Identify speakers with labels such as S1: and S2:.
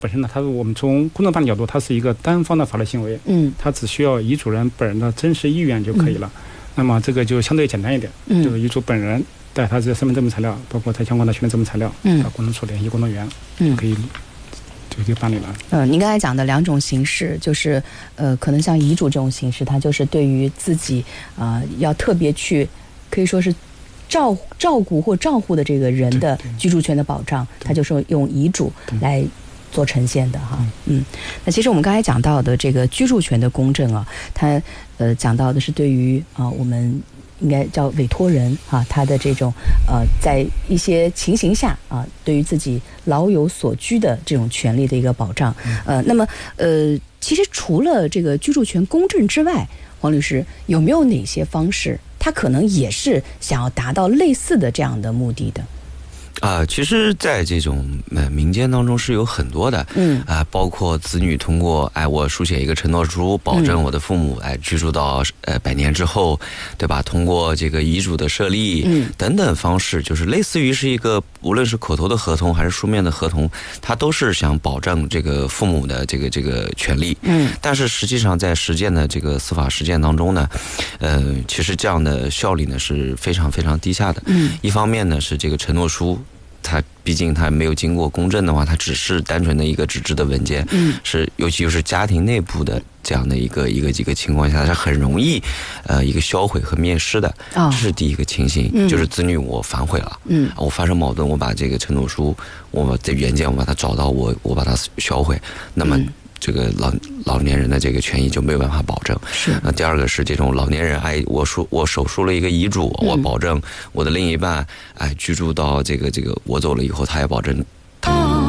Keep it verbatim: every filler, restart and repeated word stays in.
S1: 本身呢，它我们从公证办的角度，它是一个单方的法律行为，
S2: 嗯，
S1: 它只需要遗嘱人本人的真实意愿就可以了。嗯、那么这个就相对简单一点，嗯、就是遗嘱本人带他这些身份证明材料，包括他相关的权利证明材料，嗯，到公证处联系公证员，嗯，就可以就可以办理了。
S2: 呃，您刚才讲的两种形式，就是呃，可能像遗嘱这种形式，它就是对于自己啊、呃、要特别去，可以说是。照照顾或照护的这个人的居住权的保障，他就是用遗嘱来做呈现的哈。嗯，那其实我们刚才讲到的这个居住权的公证啊，它呃讲到的是对于啊、呃、我们应该叫委托人啊，他的这种呃在一些情形下啊，对于自己老有所居的这种权利的一个保障。呃，那么呃，其实除了这个居住权公证之外，黄律师有没有哪些方式？他可能也是想要达到类似的这样的目的的。
S3: 啊、呃，其实，在这种呃民间当中是有很多的，嗯啊、呃，包括子女通过哎，我书写一个承诺书，保证我的父母哎居住到呃百年之后，对吧？通过这个遗嘱的设立，嗯，等等方式，就是类似于是一个无论是口头的合同还是书面的合同，它都是想保证这个父母的这个这个权利，嗯，但是实际上在实践的这个司法实践当中呢，呃，其实这样的效率呢是非常非常低下的，嗯，一方面呢是这个承诺书。它毕竟它没有经过公证的话，它只是单纯的一个纸质的文件，嗯，是尤其是家庭内部的这样的一个一个一个情况下，是很容易呃一个销毁和灭失的。哦，这是第一个情形，嗯、就是子女我反悔了，嗯，我发生矛盾，我把这个承诺书，我的原件我把它找到，我我把它销毁，那么。嗯这个老老年人的这个权益就没有办法保证。是。那第二个是这种老年人，哎，我书我手书了一个遗嘱，嗯、我保证我的另一半，哎，居住到这个这个我走了以后，他也保证